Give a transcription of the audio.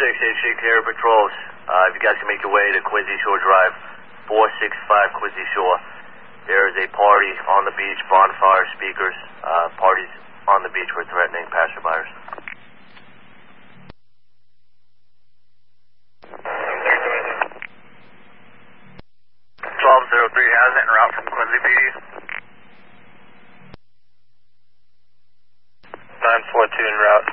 Carrier Patrols. If you guys can make your way to Quincy Shore Drive, 465 Quincy Shore. There is a party on the beach, bonfire, speakers, parties on the beach for threatening passerbyers. 1203 has it en route from Quincy PD. 942 en route.